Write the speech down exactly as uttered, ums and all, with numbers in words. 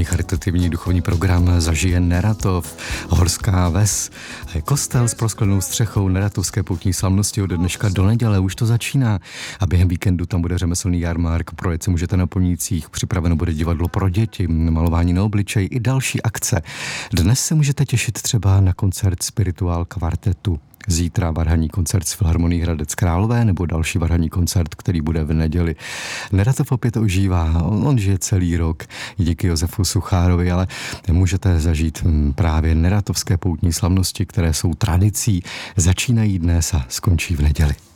charitativní duchovní program zažije Neratov, Horská ves, kostel s prosklenou střechou, neratovské poutní slavnosti od dneška do neděle, už to začíná a během víkendu tam bude řemeslný jarmark, projet se můžete na Polnících, připraveno bude divadlo pro děti, malování na obličej i další akce. Dnes se můžete těšit třeba na koncert Spirituál kvartetu. Zítra varhanní koncert s Filharmonií Hradec Králové nebo další varhanní koncert, který bude v neděli. Neratov opět ožívá, on, on žije celý rok díky Josefu Suchárovi, ale můžete zažít právě neratovské poutní slavnosti, které jsou tradicí, začínají dnes a skončí v neděli.